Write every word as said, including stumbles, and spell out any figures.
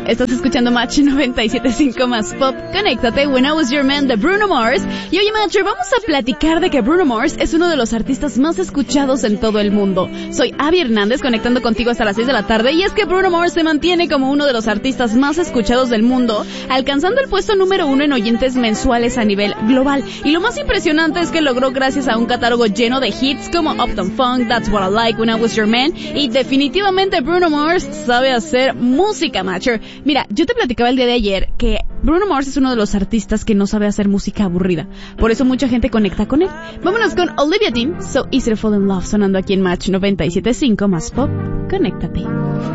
Estás escuchando Match noventa y siete punto cinco más Pop. Conéctate, When I Was Your Man de Bruno Mars. Y oye, Matcher, vamos a platicar de que Bruno Mars es uno de los artistas más escuchados en todo el mundo. Soy Abby Hernández, conectando contigo hasta las seis de la tarde. Y es que Bruno Mars se mantiene como uno de los artistas más escuchados del mundo, alcanzando el puesto número uno en oyentes mensuales a nivel global. Y lo más impresionante es que logró gracias a un catálogo lleno de hits como Uptown Funk, That's What I Like, When I Was Your Man. Y definitivamente Bruno Mars sabe hacer música, Matcher. Mira, yo te platicaba el día de ayer que Bruno Mars es uno de los artistas que no sabe hacer música aburrida. Por eso mucha gente conecta con él. Vámonos con Olivia Dean, So Easy to Fall in Love, sonando aquí en Match noventa y siete punto cinco más Pop. Conéctate.